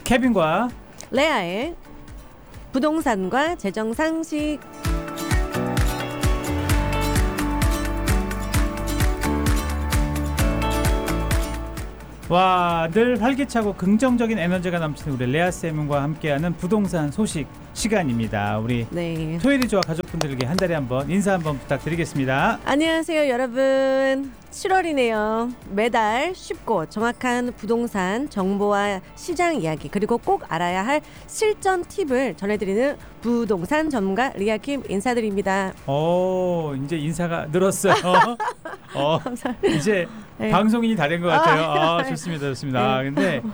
케빈과 레아의 부동산과 재정 상식. 와, 늘 활기차고 긍정적인 에너지가 넘치는 우리 레아쌤과 함께하는 부동산 소식 시간입니다. 우리 네. 토요일이죠. 가족분들에게 한 달에 한번 인사 한번 부탁드리겠습니다. 안녕하세요, 여러분. 7월이네요. 매달 쉽고 정확한 부동산 정보와 시장 이야기, 그리고 꼭 알아야 할 실전 팁을 전해드리는 부동산 전문가 리아킴 인사드립니다. 이제 인사가 늘었어요. 감사합니다. 이제 네. 방송인이 다 된 것 같아요. 네. 좋습니다, 좋습니다. 네. 근데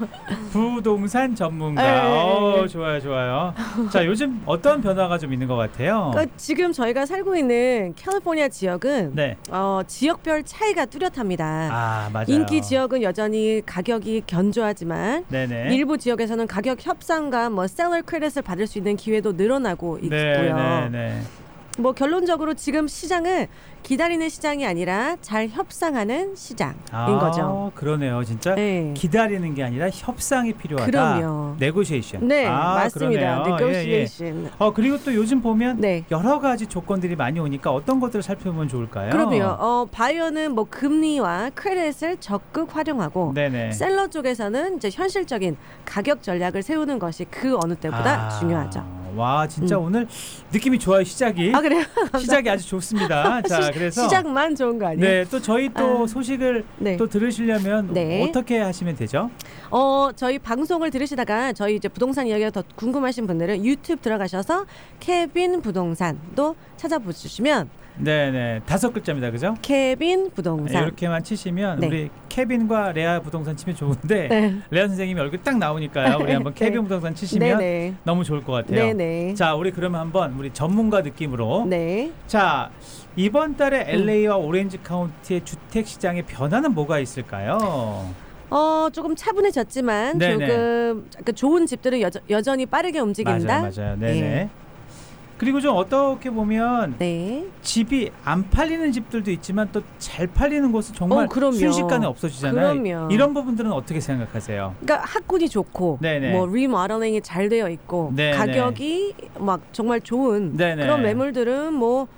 부동산 전문가, 네. 좋아요, 좋아요. 자, 요즘 어떤 변화가 좀 있는 것 같아요? 그러니까 지금 저희가 살고 있는 캘리포니아 지역은 네. 지역별 차이가 뚜렷합니다. 아, 맞아요. 인기 지역은 여전히 가격이 견조하지만 네네. 일부 지역에서는 가격 협상과 셀러 크레딧을 받을 수 있는 기회도 늘어나고 있고요. 네네네. 결론적으로 지금 시장은 기다리는 시장이 아니라 잘 협상하는 시장인 거죠. 그러네요. 진짜 네. 기다리는 게 아니라 협상이 필요하다. 그럼요. 네고시에이션. 네, 맞습니다. 그러네요. 네고시에이션. 그리고 또 요즘 보면 네. 여러 가지 조건들이 많이 오니까 어떤 것들을 살펴보면 좋을까요? 그럼요. 바이어는 금리와 크레딧을 적극 활용하고, 네네. 셀러 쪽에서는 이제 현실적인 가격 전략을 세우는 것이 그 어느 때보다 중요하죠. 와, 진짜 오늘 느낌이 좋아요. 시작이. 아, 그래요? 시작이 아주 좋습니다. 자, 그래서 시작만 좋은 거 아니에요? 네, 또 저희 또 소식을 네. 또 들으시려면 네. 어떻게 하시면 되죠? 저희 방송을 들으시다가 저희 이제 부동산 이야기가 더 궁금하신 분들은 유튜브 들어가셔서 케빈 부동산도 찾아보시면, 네네, 5글자입니다, 그죠? 케빈 부동산. 이렇게만 치시면 네. 우리 케빈과 레아 부동산 치면 좋은데 네. 레아 선생님이 얼굴 딱 나오니까요. 우리 한번 케빈 네. 부동산 치시면 네네. 너무 좋을 것 같아요. 네네. 자, 우리 그러면 한번 우리 전문가 느낌으로. 네. 자, 이번 달에 LA와 오렌지 카운티의 주택 시장의 변화는 뭐가 있을까요? 조금 차분해졌지만 네네. 조금 약간 좋은 집들은 여전히 빠르게 움직인다. 맞아요. 네네. 네. 그리고 좀 어떻게 보면 네. 집이 안 팔리는 집들도 있지만 또 잘 팔리는 곳은 정말 그럼요. 순식간에 없어지잖아요. 그럼요. 이런 부분들은 어떻게 생각하세요? 그러니까 학군이 좋고, 네네. 리모델링이 잘 되어 있고, 네네. 가격이 정말 좋은 네네. 그런 매물들은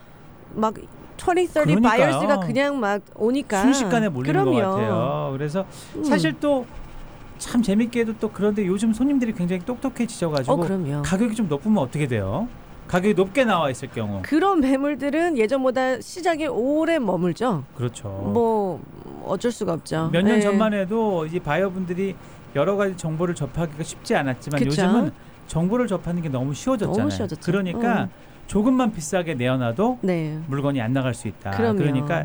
20, 30 그러니까요. 바이어스가 그냥 오니까 순식간에 몰리는 그럼요. 것 같아요. 그래서 사실 또 참 재밌게도 또 그런데 요즘 손님들이 굉장히 똑똑해지셔가지고 그럼요. 가격이 좀 높으면 어떻게 돼요? 가격이 높게 나와 있을 경우. 그런 매물들은 예전보다 시장에 오래 머물죠. 그렇죠. 어쩔 수가 없죠. 몇 년 네. 전만 해도 이 바이어분들이 여러 가지 정보를 접하기가 쉽지 않았지만 그쵸? 요즘은 정보를 접하는 게 너무 쉬워졌잖아요. 너무 쉬워졌죠. 그러니까 조금만 비싸게 내어놔도 네. 물건이 안 나갈 수 있다. 그럼요. 그러니까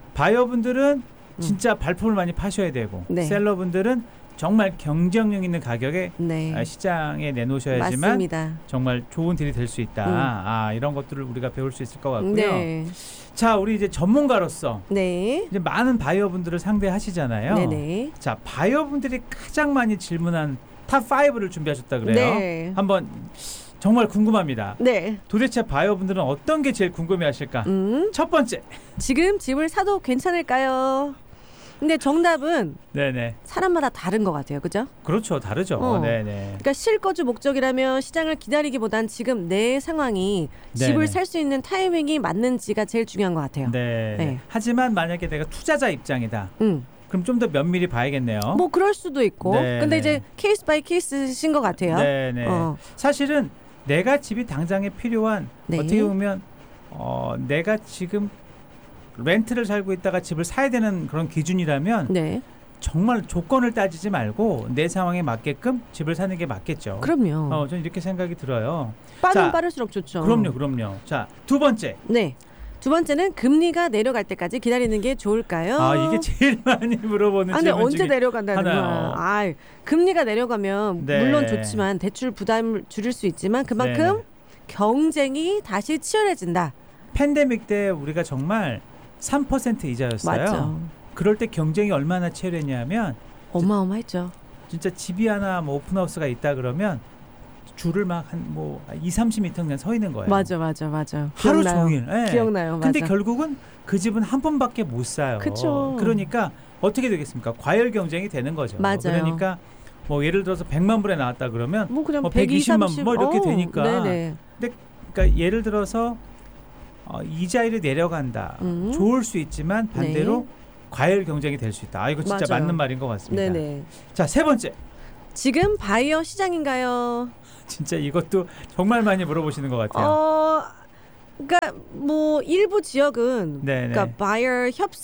바이어분들은 진짜 발품을 많이 파셔야 되고, 네. 셀러분들은 정말 경쟁력 있는 가격에 네. 시장에 내놓으셔야지만 맞습니다. 정말 좋은 딜이 될 수 있다. 이런 것들을 우리가 배울 수 있을 것 같고요. 네. 자, 우리 이제 전문가로서 네. 이제 많은 바이어분들을 상대하시잖아요. 네네. 자, 바이어분들이 가장 많이 질문한 탑 5를 준비하셨다 그래요. 네. 한번 정말 궁금합니다. 네. 도대체 바이어분들은 어떤 게 제일 궁금해하실까? 첫 번째. 지금 집을 사도 괜찮을까요? 근데 정답은 네네. 사람마다 다른 것 같아요. 그죠? 그렇죠. 다르죠. 네네. 그러니까 실거주 목적이라면 시장을 기다리기보단 지금 내 상황이 네네. 집을 살 수 있는 타이밍이 맞는지가 제일 중요한 것 같아요. 네. 네. 하지만 만약에 내가 투자자 입장이다. 그럼 좀 더 면밀히 봐야겠네요. 그럴 수도 있고. 네네. 근데 이제 케이스 바이 케이스신 것 같아요. 네네. 사실은 내가 집이 당장에 필요한 네. 어떻게 보면 내가 지금 렌트를 살고 있다가 집을 사야 되는 그런 기준이라면 네. 정말 조건을 따지지 말고 내 상황에 맞게끔 집을 사는 게 맞겠죠. 그럼요. 저는 이렇게 생각이 들어요. 빠르면 자, 빠를수록 좋죠. 그럼요. 자, 두 번째. 네. 두 번째는 금리가 내려갈 때까지 기다리는 게 좋을까요? 이게 제일 많이 물어보는 근데 질문 언제 중에 내려간다는 하나요. 거야. 금리가 내려가면 네. 물론 좋지만 대출 부담을 줄일 수 있지만 그만큼 네네. 경쟁이 다시 치열해진다. 팬데믹 때 우리가 정말 3% 이자였어요. 맞죠. 그럴 때 경쟁이 얼마나 치열했냐면 어마어마했죠. 진짜 집이 하나 오픈하우스가 있다 그러면 줄을 막 한 2-30m 그냥 서 있는 거예요. 맞아. 하루 기억나요. 종일. 네. 기억나요. 맞아. 근데 결국은 그 집은 한 번밖에 못 사요. 그쵸. 그러니까 어떻게 되겠습니까? 과열 경쟁이 되는 거죠. 맞아요. 그러니까 뭐 예를 들어서 100만 불에 나왔다 그러면 뭐 그냥 뭐 120, 120만 뭐 이렇게 되니까. 네네. 그러니까 예를 들어서 이자율이 내려간다. 좋을 수 있지만 반대로 과열 경쟁이 될 수 있다. 이거 진짜 맞아요. 맞는 말인 것 같습니다. 네네. 자, 세 번째. 지금 바이어 시장인가요? 진짜 이것도 정말 많이 물어보시는 것 같아요. 그러니까 뭐 일부 지역은 네네. 그러니까 바이어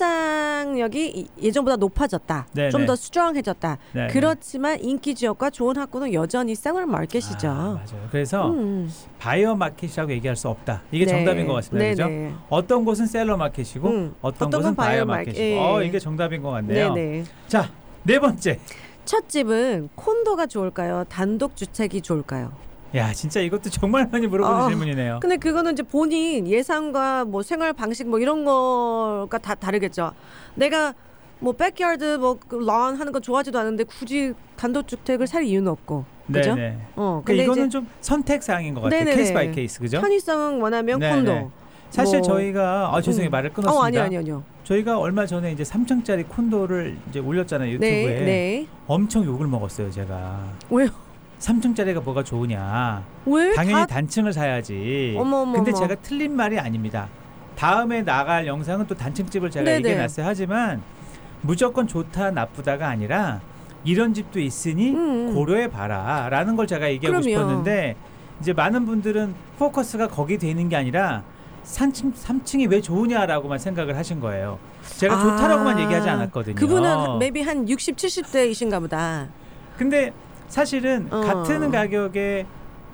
협상력이 예전보다 높아졌다. 네네. 좀 더 스트롱해졌다. 네네. 그렇지만 인기 지역과 좋은 학구는 여전히 쌍을 마켓이죠. 맞아요. 그래서 바이어 마켓이라고 얘기할 수 없다. 이게 정답인 것 같습니다. 그죠? 어떤 곳은 셀러 마켓이고 어떤 곳은 바이어 마켓이고 이게 정답인 것 같네요. 네네. 자, 네 번째. 첫 집은 콘도가 좋을까요? 단독 주택이 좋을까요? 야, 진짜 이것도 정말 많이 물어보는 질문이네요. 근데 그거는 이제 본인 예상과 뭐 생활 방식 뭐 이런 거가 다 다르겠죠. 내가 뭐 백야드 뭐런 하는 거 좋아하지도 않은데 굳이 단독 주택을 살 이유는 없고. 그죠? 네네. 근데 이거는 좀 선택 사항인 것 같아요. 네네네. 케이스 바이 케이스, 그죠? 편의성을 원하면 네네. 콘도. 사실 뭐, 저희가 죄송해요. 말을 끊었습니다. 아니요. 저희가 얼마 전에 이제 3층짜리 콘도를 이제 올렸잖아요, 유튜브에. 네. 엄청 욕을 먹었어요, 제가. 왜요? 3층짜리가 뭐가 좋으냐. 왜? 당연히 단층을 사야지. 근데 제가 틀린 말이 아닙니다. 다음에 나갈 영상은 또 단층집을 제가 얘기해놨어요. 하지만 무조건 좋다 나쁘다가 아니라 이런 집도 있으니 고려해봐라 라는 걸 제가 얘기하고 싶었는데 이제 많은 분들은 포커스가 거기 돼 있는 게 아니라 3층이 왜 좋으냐라고만 생각을 하신 거예요. 제가 좋다라고만 얘기하지 않았거든요. 그분은 maybe 한 60, 70대이신가 보다. 근데 사실은 같은 가격의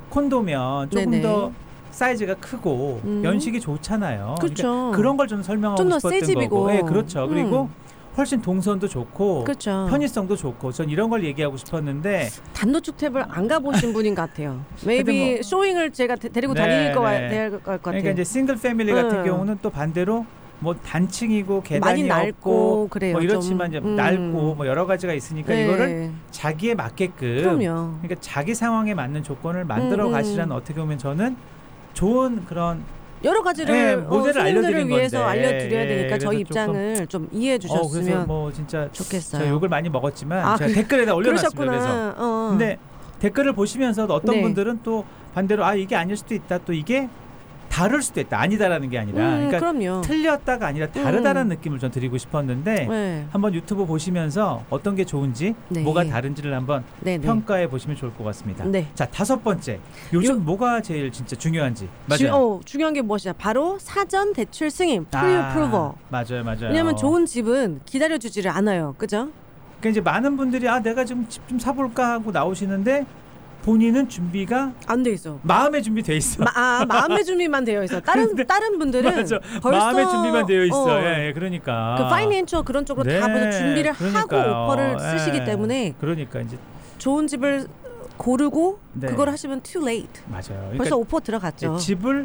콘도면 조금 더 사이즈가 크고 연식이 좋잖아요. 그렇죠. 그러니까 그런 걸 좀 설명하고 좀 더 싶었던 새 집이고. 거고. 네, 그렇죠. 그리고 훨씬 동선도 좋고 그렇죠. 편의성도 좋고 전 이런 걸 얘기하고 싶었는데 단독주택을 안 가보신 분인 것 같아요. maybe 뭐, 쇼잉을 제가 데리고 다닐 것 같아요. 그러니까 이제 싱글 패밀리 같은 경우는 또 반대로 뭐 단층이고 계단이 많이 없고 그래요, 뭐 이렇지만 이제 낡고 뭐 여러 가지가 있으니까 이거를 자기에 맞게끔 그러니까 자기 상황에 맞는 조건을 만들어 가시라는 어떻게 보면 저는 좋은 그런 여러 가지를 모델을 알려드린 위해서 건데. 알려드려야 되니까 저희 입장을 좀 이해해 주셨으면 그래서 뭐 진짜 좋겠어요. 제가 욕을 많이 먹었지만 제가 댓글에다 올려놨습니다. 그래서 근데 댓글을 보시면서 어떤 분들은 또 반대로 이게 아닐 수도 있다, 또 이게 다를 수도 있다, 아니다라는 게 아니라 그러니까 그럼요. 틀렸다가 아니라 다르다라는 느낌을 좀 드리고 싶었는데 한번 유튜브 보시면서 어떤 게 좋은지 뭐가 다른지를 한번 평가해 보시면 좋을 것 같습니다. 자, 다섯 번째, 요즘 뭐가 제일 진짜 중요한지. 맞아요. 중요한 게 무엇이냐, 바로 사전 대출 승인, pre-approval. 맞아요. 왜냐하면 좋은 집은 기다려주지를 않아요, 그죠? 그러니까 이제 많은 분들이 내가 지금 집 좀 사볼까 하고 나오시는데 본인은 준비가 안 돼 있어. 마음의 준비 돼 있어. 마음의 준비만 되어 있어. 다른 분들은 맞아. 벌써 마음의 준비만 되어 있어. 그러니까 그 파이낸셜 그런 쪽으로 다 벌써 준비를 하고 오퍼를 쓰시기 때문에 그러니까 이제 좋은 집을 고르고 그걸 하시면 too late. 맞아요. 그러니까 벌써 오퍼 들어갔죠. 집을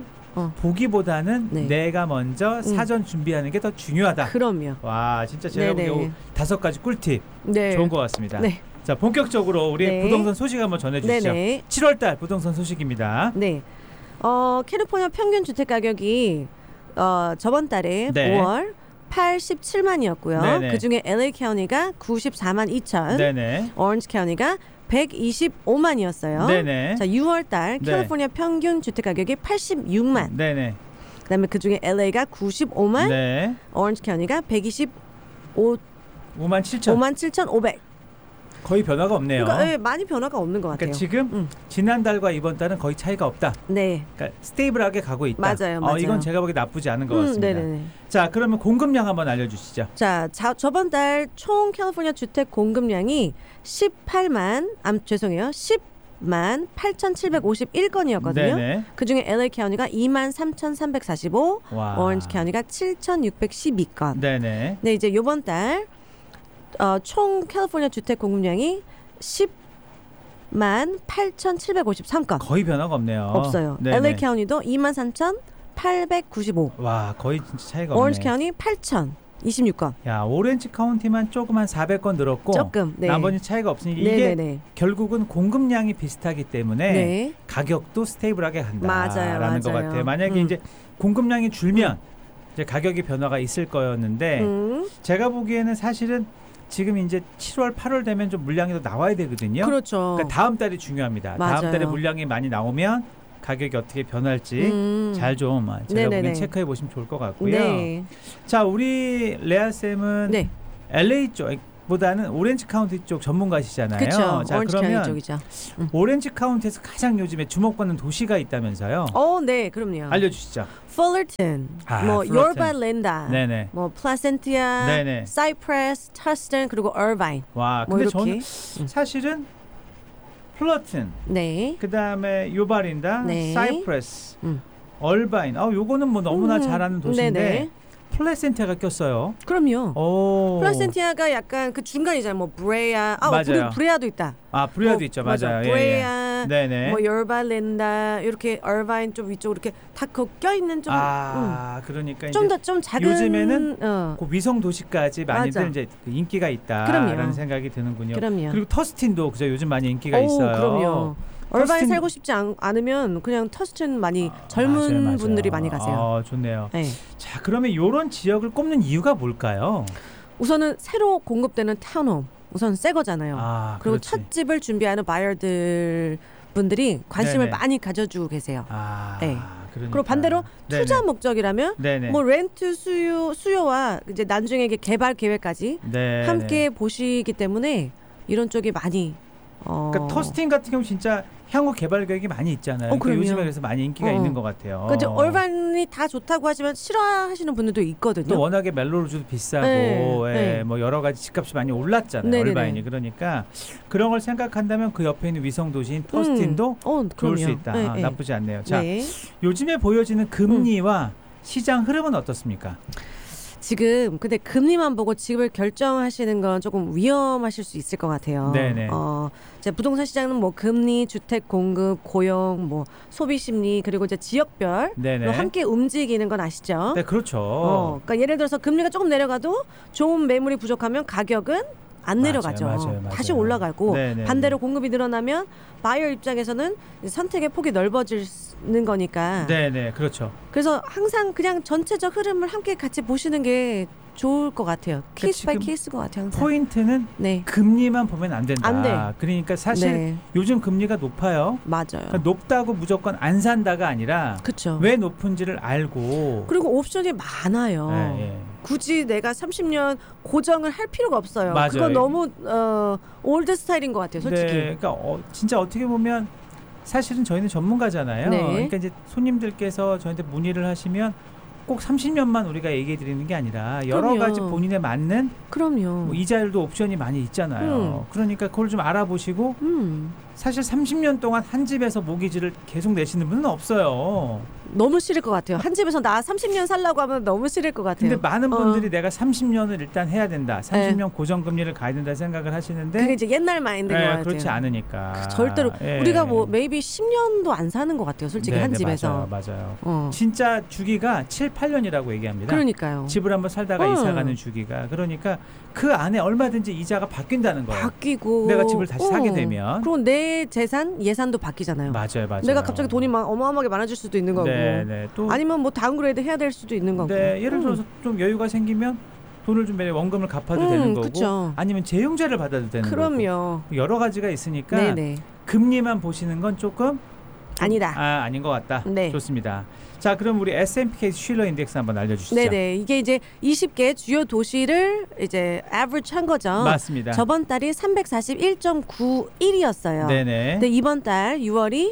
보기보다는 내가 먼저 사전 준비하는 게 더 중요하다. 그럼요. 와, 진짜 제가 보기에 5가지 꿀팁 좋은 것 같습니다. 자, 본격적으로 우리 부동산 소식 한번 전해주시죠. 7월달 부동산 소식입니다. 캘리포니아 평균 주택 가격이 저번 달에 5월 87만이었고요. 그 중에 LA 카운티가 94만 2천, 오렌지 카운티가 125만이었어요. 자, 6월달 캘리포니아 평균 주택 가격이 86만. 그다음에 그 중에 LA가 95만, 오렌지 카운티가 125만 7,500. 거의 변화가 없네요. 그러니까 많이 변화가 없는 것 같아요. 그러니까 지금 지난달과 이번 달은 거의 차이가 없다. 그러니까 스테이블하게 가고 있다. 맞아요. 이건 제가 보기 나쁘지 않은 것 같습니다. 자, 그러면 공급량 한번 알려주시죠. 자, 저번 달 총 캘리포니아 주택 공급량이 10만 8,751건이었거든요. 그중에 LA 카운티가 23,345, 오렌지 카운티가 7,612건. 네, 이제 이번 달 총 캘리포니아 주택 공급량이 10만 8,753건. 거의 변화가 없네요. 없어요. LA 카운티도 23,895. 와, 거의 진짜 차이가 없네. 오렌지 카운티 8,026건. 야, 오렌지 카운티만 조금 한 400건 늘었고 나머지 차이가 없으니 이게 결국은 공급량이 비슷하기 때문에 가격도 스테이블하게 간다라는 것 같아요. 만약에 이제 공급량이 줄면 이제 가격이 변화가 있을 거였는데 제가 보기에는 사실은 지금 이제 7월, 8월 되면 좀 물량이 더 나와야 되거든요. 그렇죠. 그러니까 다음 달이 중요합니다. 맞아요. 다음 달에 물량이 많이 나오면 가격이 어떻게 변할지 잘 좀 제가 보기엔 체크해 보시면 좋을 것 같고요. 네. 자, 우리 레아 쌤은 네. LA 쪽보다는 오렌지 카운티 쪽 전문가시잖아요. 그렇죠. 자, 오렌지 그러면 카운티 쪽이죠. 오렌지 카운티에서 가장 요즘에 주목받는 도시가 있다면서요? 네, 그럼요. 알려주시죠. Fullerton, 뭐 Yorba Linda, 네네. 뭐 Placentia, 네네. Cypress, Tustin 그리고 Irvine. 와, 뭐 근데 이렇게. 저는 사실은 플러튼, 네. 그다음에 요바린다, 네. 사이프레스, 얼바인. 요거는 뭐 너무나 잘하는 도시인데 네네. 플레센티아가 꼈어요. 그럼요. 오. 플라센티아가 약간 그 중간이잖아요. 뭐 브레아, 맞아요. 브레아도 있다. 브레아도 있죠. 맞아요. 브레아, 네네. 뭐 열바 렌다 이렇게 얼바인 좀 위쪽으로 이렇게 다 껴 있는 좀. 그러니까 좀 더 좀 작은. 요즘에는 그 위성 도시까지 많이들 맞아. 이제 인기가 있다라는 그럼요. 생각이 드는군요. 그럼요. 그리고 터스틴도 그죠 요즘 많이 인기가 있어요. 그럼요. 얼바인 살고 싶지 않으면 그냥 터스틴 많이 젊은 맞아요. 분들이 많이 가세요. 좋네요. 네. 자, 그러면 이런 지역을 꼽는 이유가 뭘까요? 우선은 새로 공급되는 타운홈. 우선 새 거잖아요. 그리고 그렇지. 첫 집을 준비하는 바이어들 분들이 관심을 네네. 많이 가져주고 계세요. 네. 그러니까. 그리고 반대로 투자 네네. 목적이라면 네네. 뭐 렌트 수요와 이제 나중에 이게 개발 계획까지 함께 보시기 때문에 이런 쪽이 많이 그러니까 터스틴 같은 경우 진짜 향후 개발 계획이 많이 있잖아요. 그러니까 요즘에 그래서 많이 인기가 있는 것 같아요. 그러니까 얼반이 다 좋다고 하지만 싫어하시는 분들도 있거든요. 또 워낙에 멜로루즈도 비싸고 뭐 여러 가지 집값이 많이 올랐잖아요. 네네네. 얼바인이. 그러니까 그런 걸 생각한다면 그 옆에 있는 위성 도시인 터스틴도 좋을 수 있다. 나쁘지 않네요. 자, 요즘에 보여지는 금리와 시장 흐름은 어떻습니까? 지금 근데 금리만 보고 집을 결정하시는 건 조금 위험하실 수 있을 것 같아요. 네네. 이제 부동산 시장은 뭐 금리, 주택 공급, 고용, 뭐 소비 심리 그리고 이제 지역별 함께 움직이는 건 아시죠? 네, 그렇죠. 그러니까 예를 들어서 금리가 조금 내려가도 좋은 매물이 부족하면 가격은 안 내려가죠. 맞아요. 다시 올라가고 네네. 반대로 공급이 늘어나면 바이어 입장에서는 선택의 폭이 넓어지는 거니까. 네네, 그렇죠. 그래서 항상 그냥 전체적 흐름을 함께 같이 보시는 게 좋을 것 같아요. 케이스 바이 케이스 것 같아요. 항상. 포인트는 금리만 보면 안 된다. 안 돼. 그러니까 사실 요즘 금리가 높아요. 맞아요. 그러니까 높다고 무조건 안 산다가 아니라 그쵸. 왜 높은지를 알고 그리고 옵션이 많아요. 굳이 내가 30년 고정을 할 필요가 없어요. 맞아요. 그건 너무 올드 스타일인 것 같아요. 솔직히. 그러니까 진짜 어떻게 보면 사실은 저희는 전문가잖아요. 그러니까 이제 손님들께서 저희한테 문의를 하시면 꼭 30년만 우리가 얘기해 드리는 게 아니라 여러 가지 본인에 맞는 뭐 이자율도 옵션이 많이 있잖아요. 그러니까 그걸 좀 알아보시고 사실 30년 동안 한 집에서 모기지를 계속 내시는 분은 없어요. 너무 싫을 것 같아요. 한 집에서 나 30년 살라고 하면 너무 싫을 것 같아요. 근데 많은 분들이 내가 30년을 일단 해야 된다. 30년 고정금리를 가야 된다 생각을 하시는데 그게 이제 옛날 마인드인 것 같아요. 그렇지 않으니까. 절대로 우리가 뭐 maybe 10년도 안 사는 것 같아요. 솔직히 한 집에서. 맞아요. 진짜 주기가 7, 8년이라고 얘기합니다. 그러니까요. 집을 한번 살다가 이사가는 주기가. 그러니까 그 안에 얼마든지 이자가 바뀐다는 거예요. 바뀌고 내가 집을 다시 사게 되면. 그리고 내 재산, 예산도 바뀌잖아요. 맞아요. 내가 갑자기 돈이 어마어마하게 많아질 수도 있는 거고. 또 아니면 뭐 다운그레이드 해야 될 수도 있는 거고. 예를 들어서 좀 여유가 생기면 돈을 좀 원금을 갚아도 되는 거고. 그쵸. 아니면 재용제를 받아도 되는 거고. 여러 가지가 있으니까 금리만 보시는 건 조금 아니다. 아닌 것 같다. 좋습니다. 자, 그럼 우리 S&P 쉴러 인덱스 한번 알려주시죠. 네네. 이게 이제 20개 주요 도시를 이제 average 한 거죠. 맞습니다. 저번 달이 341.91이었어요. 네네. 근데 이번 달 6월이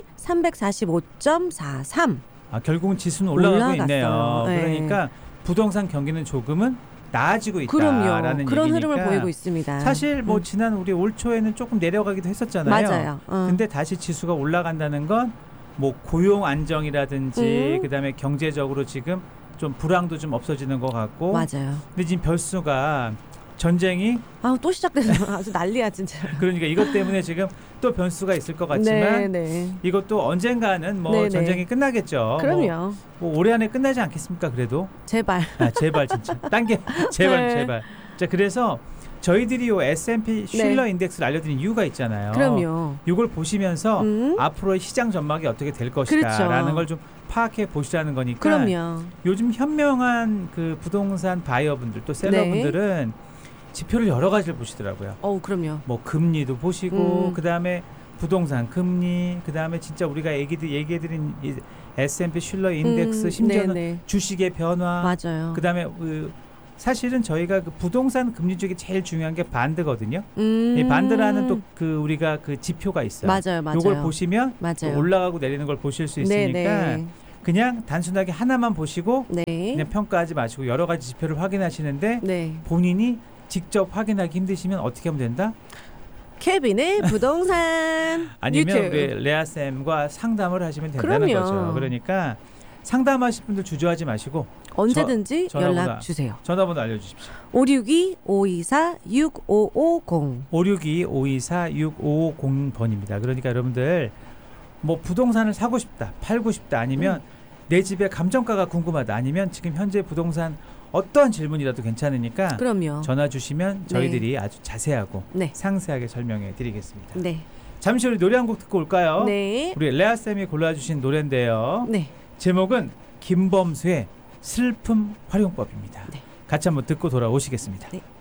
345.43. 결국은 지수는 올라가고 있네요. 그러니까 부동산 경기는 조금은 나아지고 있다라는 그런 얘기니까. 흐름을 보이고 있습니다. 사실 뭐 지난 우리 올 초에는 조금 내려가기도 했었잖아요. 맞아요. 근데 다시 지수가 올라간다는 건 뭐 고용 안정이라든지 그다음에 경제적으로 지금 좀 불황도 좀 없어지는 것 같고. 맞아요. 근데 지금 변수가 전쟁이 또 시작돼서 아주 난리야 진짜. 그러니까 이것 때문에 지금 또 변수가 있을 것 같지만 이것도 언젠가는 뭐 전쟁이 끝나겠죠. 그럼요. 뭐 올해 안에 끝나지 않겠습니까? 그래도 제발. 제발 진짜 제발. 자, 그래서 저희들이 요 S&P 쉴러 인덱스를 알려드린 이유가 있잖아요. 그럼요. 이걸 보시면서 앞으로의 시장 전망이 어떻게 될 것이다라는 걸 좀 파악해 보시라는 거니까. 그럼요. 요즘 현명한 그 부동산 바이어분들 또 셀러분들은 지표를 여러 가지를 보시더라고요. 그럼요. 뭐 금리도 보시고 그다음에 부동산 금리, 그다음에 진짜 우리가 얘기해드린 이 S&P 슐러 인덱스, 심지어는 네네. 주식의 변화, 맞아요. 그다음에 사실은 저희가 그 부동산 금리 중에 제일 중요한 게 반드거든요. 이 반드라는 또 그 우리가 그 지표가 있어요. 맞아요. 이걸 보시면 올라가고 내리는 걸 보실 수 있으니까 네네. 그냥 단순하게 하나만 보시고 네. 그냥 평가하지 마시고 여러 가지 지표를 확인하시는데 네. 본인이 직접 확인하기 힘드시면 어떻게 하면 된다? 케빈의 부동산 아니면 유튜브. 우리 레아쌤과 상담을 하시면 된다는 그럼요. 거죠. 그러니까 상담하실 분들 주저하지 마시고 언제든지 연락 주세요. 전화번호 알려주십시오. 562-524-6550 562-524-6550번입니다. 그러니까 여러분들 뭐 부동산을 사고 싶다, 팔고 싶다, 아니면 내 집의 감정가가 궁금하다, 아니면 지금 현재 부동산 어떠한 질문이라도 괜찮으니까 그럼요. 전화 주시면 저희들이 아주 자세하고 상세하게 설명해 드리겠습니다. 네. 잠시 후에 노래 한 곡 듣고 올까요? 네. 우리 레아쌤이 골라주신 노래인데요. 네. 제목은 김범수의 슬픔 활용법입니다. 네. 같이 한번 듣고 돌아오시겠습니다. 네.